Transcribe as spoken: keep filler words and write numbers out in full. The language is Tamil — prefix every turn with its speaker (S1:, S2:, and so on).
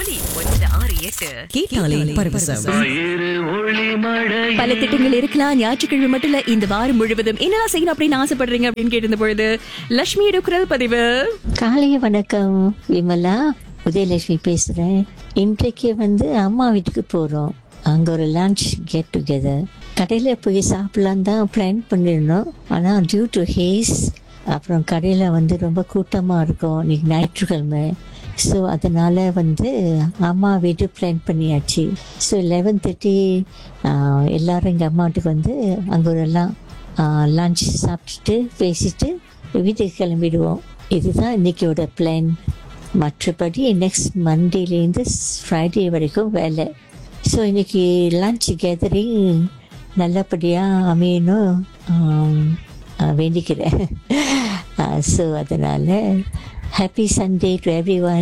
S1: ஒலி ஒன்று ஆறு எட்டு
S2: கேட்டாலே பரவசம்.
S1: பல திட்டங்கள் இருக்கலாம். ஞாயிற்றுக்கிழமை மட்டும் இல்ல, இந்த வாரம் முழுவதும் என்னெல்லாம் செய்யணும் அப்படின்னு ஆசைப்படுறீங்க அப்படின்னு கேட்டிருந்த பொழுது லட்சுமியோட குரல் பதிவு.
S3: காலை வணக்கம் விமலா, உதயலட்சுமி பேசுறேன். இன்றைக்கு வந்து அம்மா வீட்டுக்கு போறோம். அங்க ஒரு லஞ்ச் கெட் டுகெதர். கடையில போய் சாப்பிடலாம் தான் பிளான் பண்ணிருந்தோம். ஆனா டியூ டு ஹேஸ் அப்புறம் கடையில வந்து ரொம்ப கூட்டமா இருக்கும் இன்னைக்கு ஞாயிற்றுக்கிழமை. ஸோ அதனால வந்து அம்மா வீட்டு பிளான் பண்ணியாச்சு. ஸோ லெவன் தேர்ட்டி எல்லாரும் எங்கள் அம்மா வீட்டுக்கு வந்து அங்கே ஒரு எல்லாம் லஞ்ச் சாப்பிட்டுட்டு பேசிட்டு வீட்டுக்கு கிளம்பிடுவோம். இதுதான் இன்னைக்கியோட பிளான். மற்றபடி நெக்ஸ்ட் மண்டேலேருந்து ஃப்ரைடே வரைக்கும் வேலை. ஸோ இன்னைக்கு லஞ்ச் கேதரிங் நல்லபடியாக அமையணும் வேண்டிக்கிறேன். ஸோ அதனால் happy Sunday to every one.